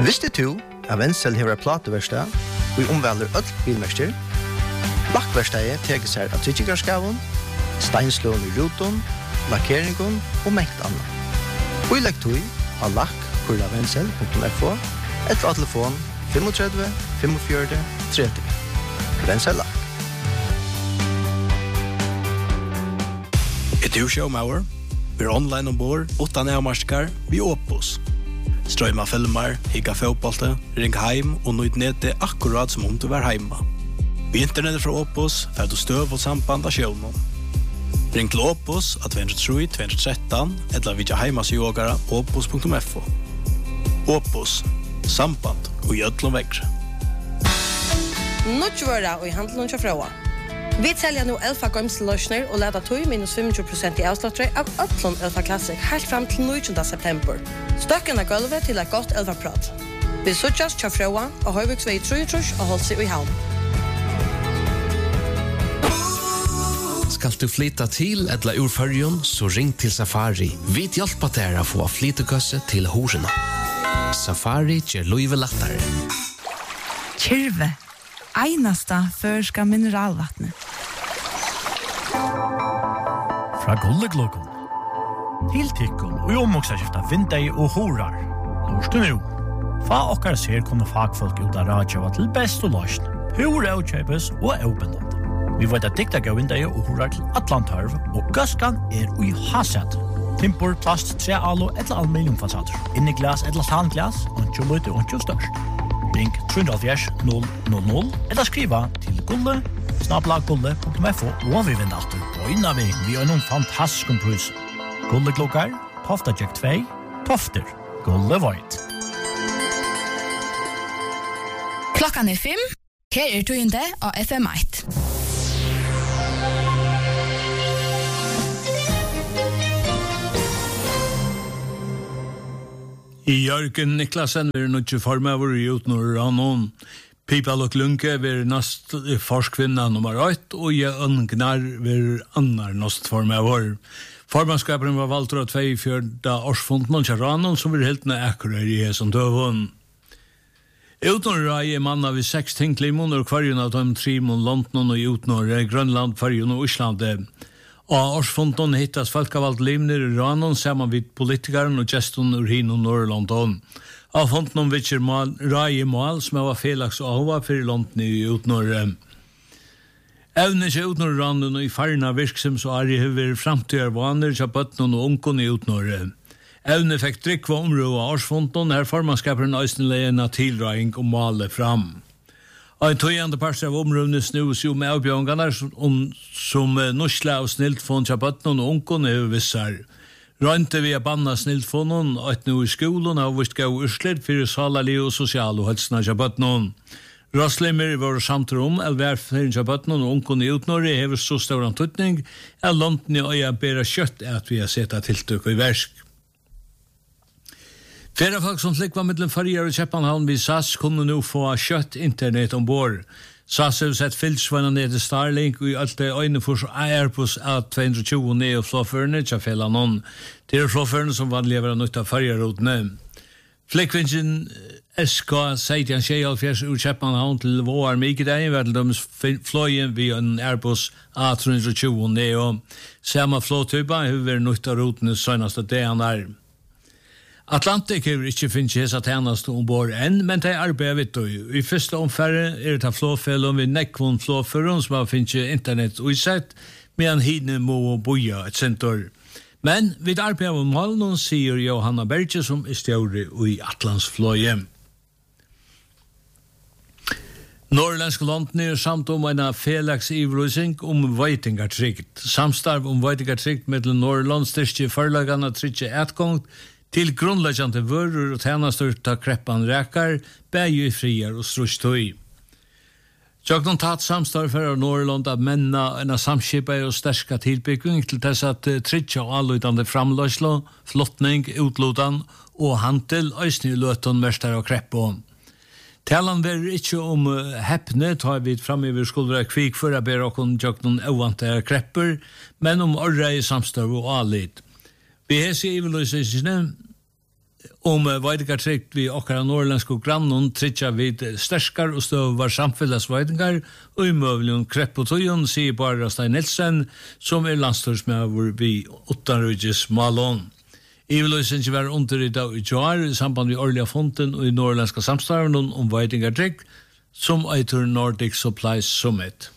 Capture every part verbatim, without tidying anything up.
Visste du at Wenzel har plateverkstad og omvelder ødel bilmester? Lakkverkstedet teker seg av tryggigarskaven, steinslån i ruton, lakkeringen og mengt annet. Og i lekktøy har lakk kurla wenzel punktum f o etter av telefon tre fem fem fem tretti. Wenzel lakk. Et du showmauer? Vi er online ombord, utan avmarskar, vi Opus. Strøyma filmer, higga fotbollte, ring heim og nøyd nete akkurat som om du var heima. Vi internettet fra Opus, fer du støv og samband av sjøvnen. Ring til Opus av to tre tre to tre tre eller vidja heimas i ågara opus punktum f o. Opus, samband og gjødlom vekre. Nutjvøra og i handelen til frøa. Vi selger nå Elfa Gømseløsner og leder tog minus tjuefem prosent i avslåttere av Øtlund Elfa Classic helt frem til niogtyvende september. Støkken av gulvet til et godt Elfa-prat. Vi suttjes til frøa og Høyviksvei treogtrus og holdt seg i havn. Skal du flytta til eller ur färjan så ring till Safari. Vi hjälper dig att få flyttekasse till horena. Safari ger Louise lattare. Kyrve. Einasta förska mineralvattnet. Fra Gulleglokon. Tiltikkon og omoksaskifta vindei og horar. Lorstu nu. Fa okkar ser kunne fagfolk ut av radio til best og løsn. Hur avkjøpes og avbindende. Vi vet at dikta gav vindei og horar til Atlantarv, og gaskan er ui hasset. Timpor, plast, tre alo eller aluminiumfasader. Inni glas eller tanglas, ontjo løyte ontjo størst. Ring tre null null null eller skriva til gulle snabla gulle punktum f o og vi vinner alltid på innan vi vi har noen fantastiske pris. Gulle klokkar, Tofta Jack två, Tofter, Gulle Void. Klokkan er fem, her er togende av F M ett. I Jørgen Niklasen er nødt formøver i utnår annen. Pipa Lok Lunke er nast forskvinna nummer ett, og jeg øngnar er annar nast formøver. Formannskaperen var valgt av tveogfjørda årsfunden og kjeranen, som er helt nøyakkurer i hesson døvun. Utnår er manna ved seks tinglimon, og kvarjen av dem trimon London og utnår er Grønland, Färjön og Islande. Og årsfunden hittas folkevalgt limner i ranen sammen vid politikeren og gesten ur hin og Norrlondon. Av funden om vitser rai mål som var felaks og hova for London i utnåre. Evne ikke utnåre ranen og i farna virksoms og arje høver framtida vaner til bøtten og ungen i utnåre. Evne fikk drikva områd av årsfunden her formannskaperen Øystenleien tildraing og male fram. Og en tøyende parter av områdene snus jo med avbjørngarna som, som norsla og sniltfond til bøtten og ungen er vissar. Rønte vi a banna sniltfonden og et nu i skolen har vist gav urslet for salalig og sosial og helsna til bøtten. Røslimer var samtrum om elverfering til bøtten og ungen i utnåre hever så stor antutning at London i øya bera kjøtt at vi har sett tiltøk i versk. Flere folk som slik var mittelen Farrier og Kjeppanhavn vid S A S kunne nå få kjøtt internet ombord. S A S har sett fylsvanna ned til Starlink og i alt det øynefors Airbus A to tjue ned og flåførene til Felanon. Det er flåførene som vanlig var nødt av Farrier-rotene. Flikkvinsjen S K seksten sjettiohalvfjerds ur Kjeppanhavn til våar Mikedei var til deres fløyen via en Airbus A to tjue ned og samme flåtypa har vært nødt av rotene sønnaste dagen der. Atlantic har ikke finnet hesa tjeneste ombord enn, men det er arbeidet vidt og i første omfærre er det flåfellom ved nekvån flåføren som har finnet internett utsett, medan hine må boja et sentor. Men vid arbeidet om målen sier Johanna Berge som er stjåre i Atlantsfløye. Norrländska London er samt om en felaks ivrusing om veitingartrygt. Samstarv om veitingartrygt mellom Norrland styrke forlagene trygge etgångt til grunnleggjande vörur og tjenastur ta kreppan rækar, bæju i friar og strustøy. Jøgnon tatt samstarv for Norrland av menna en samskipa og sterska tilbygging til tess at tridja og allutande framløyslo, flottning, utlodan og handel øysni løton mestar og kreppo. Talan ver ikkje om heppne, tar vi fram i skuldra kvik for å bæra okon jøgnon ovante krepper, men om orra i samstarv og allit. Vi hese iveløysene om uh, veitingar trygt vi okkara norrlandsko grannon tryggja vid sterskar og støvar samfellasveitingar og i møvlion krepp og tøyon, sier bare Stein Nilsen, som er landstorsmøver vi Ottanrujis Malon. Iveløysen ikke var under i dag i jar i samband med årliga fonten og i norrlandska samstarven om veitingar trygt, som eitur Nordic Supplies Summit.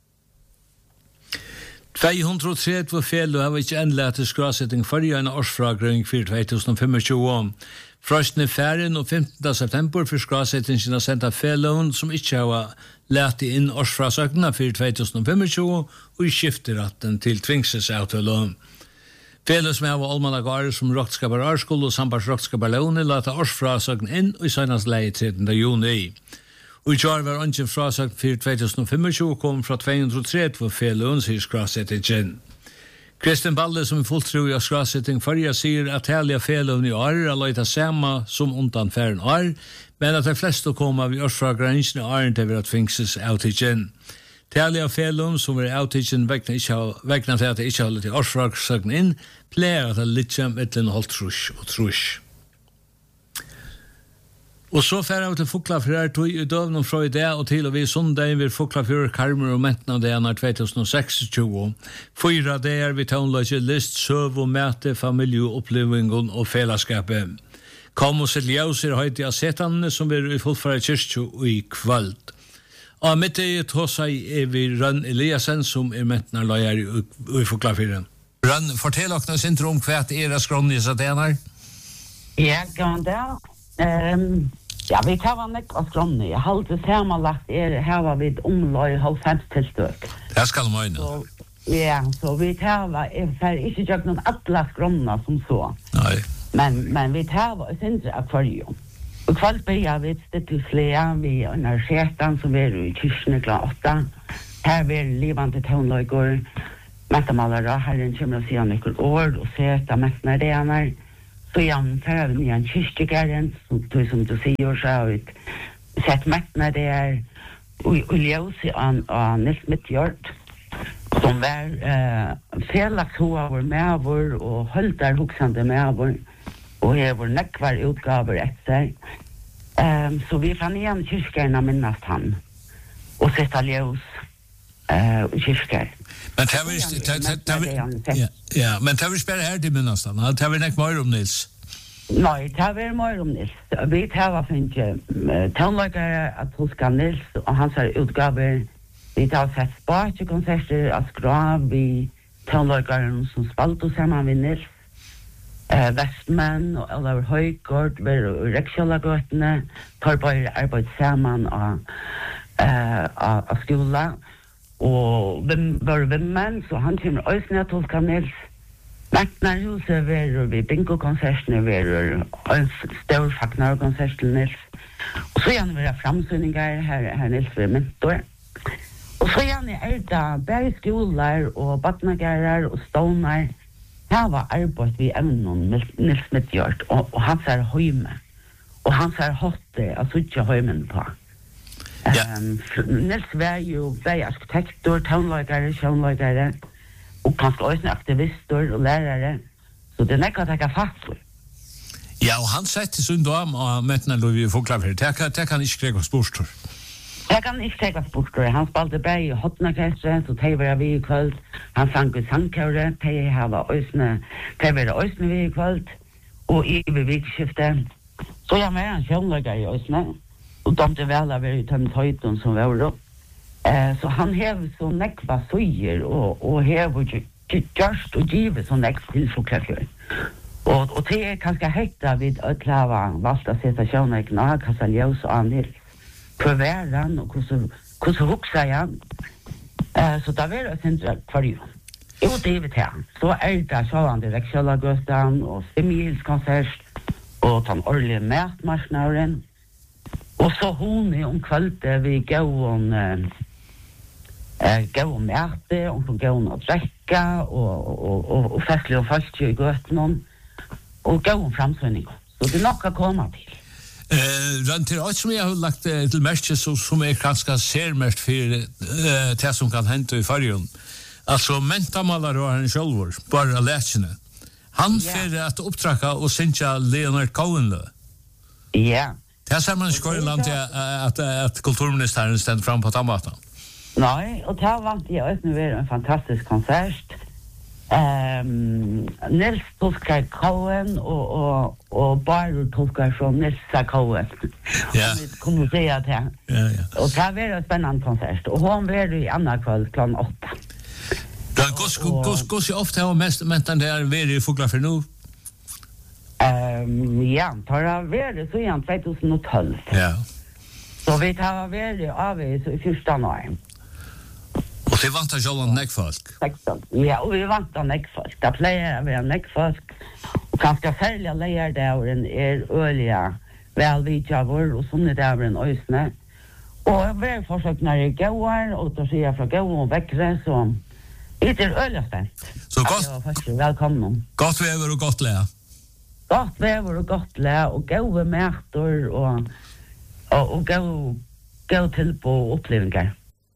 tvåhundratrettio fel har vi ikke endelig til skrasetting forrige en årsfragrøring for tjugohundrafemtjúgu. Frosten er ferien og femtende september for skrasettingen har sendt av felån som ikke har lært inn årsfrasøkene for tjugohundrafemtjúgu og i skifteretten til tvingsesavtalen. Felån som har Almanagarer som roktskaper Arskol og Sambars roktskaper Leone lata årsfrasøkene inn og i senast leie trettende juni. Og i jar var ønsken frasagt for tjugohundrafemtjúgu kom fra tvåhundratrettio felån, sier skrasettingen. Kristin Balle, som er fullt tro i skrasetting forrige, sier at hellige felån i år er løyta samme som undan færen år, men at de fleste kommer vi årsfragrensjen i åren til vi at fingses avtidgen. Hellige felån som er avtidgen vegna til at det ikke holder til årsfragrensjen inn, pleier at det litt kjem etter holdt trus og trus. Og så færer vi til Fuklafjør tog i døvnen fra i dag og til og vi sondag vil Fuklafjør karmer og mentna det er tjugohundraseksogtjúgu. Fyra det er vi tånløse list, søv og mæte, familieopplevingen og fellesskapet. Kom og sitt ljøser høyt i asetane som vil i fullfære kyrkju i kvöld. Og mitt i tåsa er vi Rønn Eliasen som er mentna løyer i Fuklafjør. Rønn, fortell okna sin om hva er det skrån i satenar? Ja, kan det Um, ja, vi tar var nekk av skrånne. Jeg halte samanlagt er her var vi omløy halvfems tilstøk. Det skal man øyne. Ja, så vi tar var er fer ikke gjør noen atla skrånne som så. Nei. Men, men vi tar var sindre akvarium. Og kvalt blir vi til slea, vi under skjetan som er i kyrkene klart åtta. Her er livande tånløygår, metamalere, herren kommer og sier nokkur år, og seta metna det han er. Så jeg fer vi nyan kyrkjegaren, som, som du sier, så har vi sett metna det er og ljøs av Nils Midtjord, som var uh, felaks hoa vår med vår, og høldar hoksande med vår, og her vår nekvar utgaver etter. Um, så vi fann igjen kyrkjegaren minnast han, og setta ljøs uh, kyrkjegaren. Men det var ja, men det var spær her til minnast han. Det var nek mer om Nils. Nei, det var mer om Nils. Vi tar finne tånløkere at huska Nils og hans utgaver. Vi tar sett spakekonserter av skrav, vi tånløkere som spalte sammen med Nils. Eh, Vestmenn og Olav Høygård, vi er i Rekskjølagøtene, tar bare arbeid sammen av, eh, av, av skolen. Og vem var vemmen, så han kommer øysene til Tolka Nils. Magnerhuset verer vi bingo-konsertene, verer en stor Fagnar-konsert til Nils. Og så gjerne vi har framsynninger, her, her Nils vil mentor. Og så gjerne er det bare skoler og badnagerer og ståner. Her var arbeid vi evnen Nils Midtjord, og, og han ser høyme. Og han ser hotte, altså ikke høymen på. Ja. Um, Nils var jo vei arkitektor, tånløygare, sjånløygare, og kanskje også aktivister og lærere. Så det er nekka at jeg kan fattelig. Ja, og han sett til sund om og mettene lov i Fuklafjør. Det kan ikke krega sportstor. Det kan ikke krega sportstor. Han spalte bare i hotnakestre, så de var vi i kvöld. Han sang i sangkjøre, de var òsne vi i kvöld, og i vikskiftet. Så jeg var en sjånløygare i òsne. Og de vel har vært tømt høyden som var da. Eh, så han hever så nekva søyer, og, og hever gjørst og givet så nekva til Fuklafjør. Og, og det er kanskje høyta vid øtlava valgte å sette sjånøyken av kassa ljøs og anil. Hvor var han, og hvordan huksa han. Eh, så da var det sindra kvarjon. Jo, det vet jeg. Så er det sjåan til Rekskjølagøsten og Stemihilskonsert, og den årlige matmarsnaren. Og så hon er om kvölde vi går om eh, går om mæte, og så går om å drekka, og, og, og, og festlig og falskje i gøtene, og går om framsynning. Så det er nok å komme til. Eh, Rønt til alt som jeg har lagt eh, til merke, som er ganske sermest for eh, det som kan hente i fargen. Altså, mentamalere og han sjølver, bare lærkene. Han fyrir at opptraka og synsja Leonard Cohen. Ja. Det ser man ikke i land til at, at kulturministeren stender fram på tannmaten. Nei, og det vant jeg også være en fantastisk konsert. Um, Nils tolkar Cohen og, og, og Baro tolkar som Nilsa Cohen. Ja. Kunne si at det. Ja, ja. Og det var en spennende konsert. Og hun var i andre kveld klokken åtta. Hvordan er ofte har mest mentan det er vært i Fogla for nå? Um, ja, det har vært så igjen tjue tolv. Ja. Så vi har vært av i første år. Og det vant av Jolland Neckfolk? Ja, og vi vant av Neckfolk. Det pleier å være Neckfolk. Og ganske særlig leier dævren er ølige velvidjavur og sånne dævren øysene. Og vi har forsøkt når jeg går, og da sier jeg fra gå og vekkere, så det er ølige spent. Så godt, velkommen. Godt vever og godt lære. Godt vever og godt lære, og gode mæter, og, og, og gode, gode tilbå opplevelser.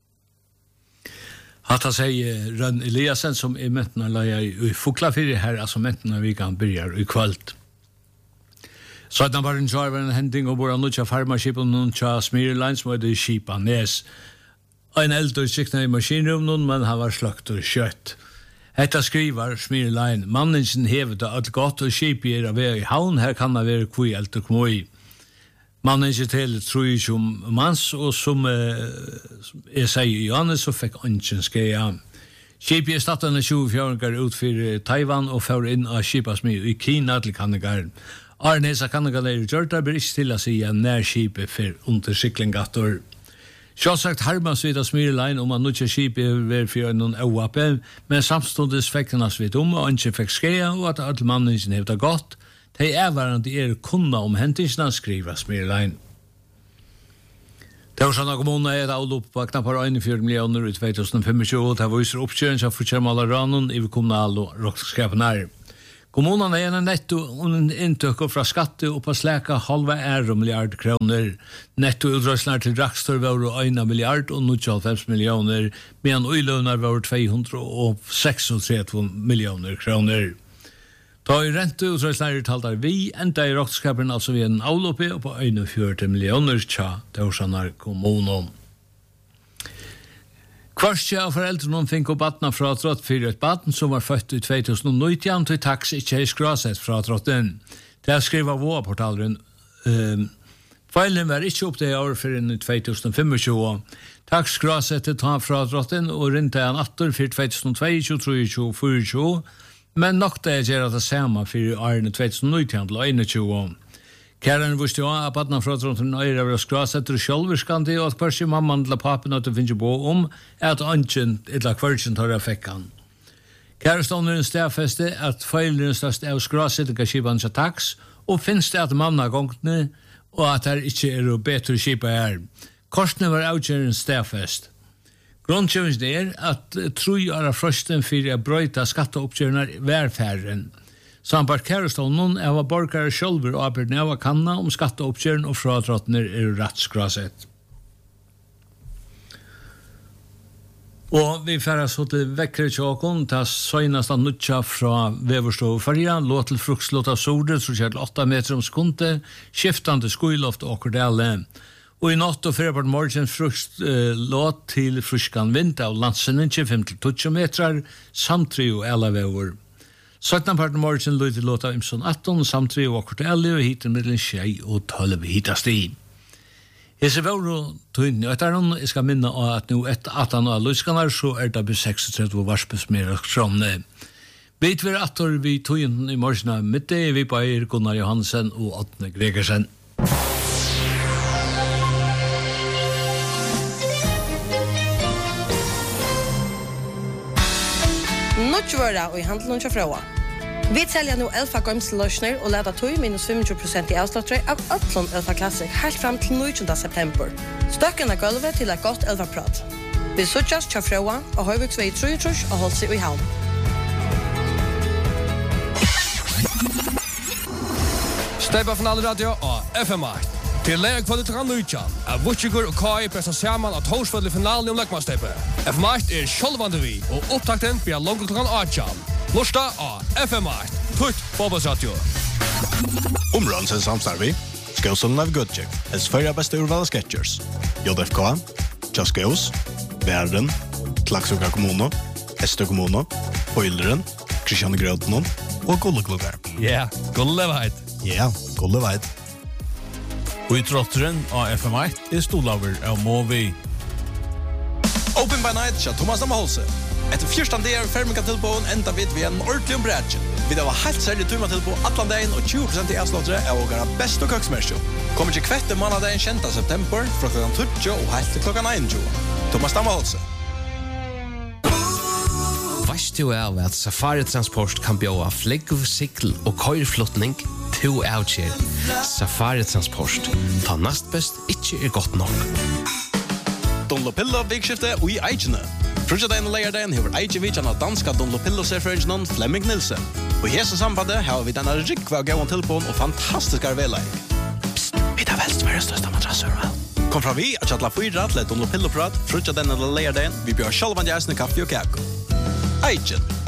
Hatta sier Rønn Eliasen som er mentna leia i Foklafyrir her, altså mentna vi kan byrja i kvöld. Så at han var en kjar var en hending og bor an utja farmaskip og noen tja Smirline som var det skipa nes. En eldre sikna i maskinrum noen, men han var slagt og kjøtt. Hetta skrivar Smirline, manningen hevet det alt godt og skipi er av vei i havn, her kan det være kvui eldre kmoi. Mannen ikke til tror jeg som mans, og som eh, jeg sier i Johannes, så fikk ønsken skreia. Skipet er stattende tjue-fjordinger ut for Taiwan og fører inn av skipasmid i Kina til Kannegar. Arnesa Kannegar er gjørta, blir ikke til å si en nær skipet for undersiklingatter. Sjåsagt harmas vidt av Smirline om at nødja skipet var for noen øvape, men samståndes fikk han oss vidt om, og ønsken fikk skreia, og at alle mannen ikke hevde godt. De ervarande er kunna om hendingsna, skriver Smirline. Torsana kommuna er et avlopp på knappar einogfjøruti millioner i tjue tjue-fem, og det viser oppkjøring av forkjærmala ranen i kommunal og rockskapenar. Kommunan er en netto inntøkker fra skatte og på slæka halva ære milliard kroner. Netto utrøslar til drakstor var en milliard og nittiofem millioner, medan uiløvnar var to hundre seksogtretti millioner kroner. Da i rente utrøslar taltar vi, enda i rockskapen altså vi en avloppe og på einogfjøruti millioner tja, Torsanar kommunen. Kvarskje av foreldrene fikk og batna fra trott for et baten som var født i tjue nitton til taks ikke er skrasett fra trotten. Det er skrivet av vårportalen. Um, Feilen var ikke opp det år for i tjue tjue-fem. Taks skrasettet ta fra trotten og rinte han atter for tjue tjue-tre, tjue tjue-fire, men nok det gjør det samme for årene tjue nitton til einogtjue. Kæren visste jo at badna fra trotten øyre var skrasetter og sjølverskandi, og at hversi mamman til papen at det finnes på om at ønsken eller hversen tar av fekkan. Kærestånderen stedfeste at feileren størst av skrasettinga skipan til taks, og finnes det at manna gongtene, og at det ikke er bedre skipa her. Korsene var avgjøren stedfest. Grundkjøvingen er at tru er frøsten for å brøyta skatteoppgjørende værfæren. Sambart kærestånden er av borgare sjølver og arbeidne av kanna om skatteoppgjøren og fratrottene er rettskrasett. Og vi færre så til vekkere tjåkon, ta søgnast av nutja fra Veverstov-Farja, lå til frukslåt av sordet, så kjert åtta meter om skunde, skiftande skuiloft og okordale. Og i natt og fredag morgen frukst eh, låt til fruskan vind av landsen tjuefem til tjue meter, samtri og elavever. sytten part morgen lå til låt av imson atten, samtri og okordale, og hit mellom tjei og tolv hitast i. Jeg ser vore tøyne og etter noen, jeg skal minne at nå etter atan og luskanar, så er det seksogtretti varspesmer og kronne. Vi tver atter vi tøyne i morgen av middag, vi bærer Gunnar Johansen og Åtne Gregersen. Nutjvøra og i handelen til Frøa. Vi selger nå Elfa Gømseløsner og leder tog minus tjue prosent i avslattøy av Øtlund Elfa Classic helt frem til nittonde september. Støkken er gulvet til et godt Elfa-prat. Vi suttes til Frøa og Høyviksvei treogtre og holdt seg i havn. Steipa Finale Radio og F M I. Til leia kvalitet kan nøytjan, er Vutsigur og K I pressa saman at horsfølge finalen om Lekmannsteipe. F M I er sjølvande vi, og opptakten blir langt til kan Artjan. Lorsta av F M I, tutt fotbollsradio. Områdens samstarvi, Skåsson av Gudjek, es förra bästa urval Sketchers. J F K, Just Goes, Värden, Klaxoka kommuno, Ester kommuno, Oilderen, Kristian Grötnon och Gulleklubbar. Ja, Gulleveit. Ja, Gulleveit. Og i trotteren av F M ett er stolaver av Movi. Open by Night, kja Thomas Damholse. Etter fyrstand der ferminga tilbåen enda vid vi en ordentlig ombredje. Vi har helt særlig tuma tilbå Atlandein og tjue prosent i avslåttere er åkara best og køksmersjo. Kommer ikke kvette månadein kjenta september fra klokkan tjugo og helt til klokkan einogtjúgu. Thomas Damholse. Vast du av at Safari Transport kan bjóa flegg, sikl og køyrflotning to avkjer. Safari Transport. Ta nast best, ikkje er godt nok. Dunlopillo vikskifte og i Eikene. Frutjadein og leierdein hever Eikje vidjan av danska Dunlopillo-serfrøringen Flemming Nilsen. Og i hese sambandet har vi denne rikva og gauan tilpån og fantastiskar veleik. Psst, vi tar velst være største madrasser, vel? Kom fra vi at kjattla fyra til Dunlopillo-prat, frutjadein og leierdein, vi bjør sjalvan jæsne kaffe og kakko. Eikjen,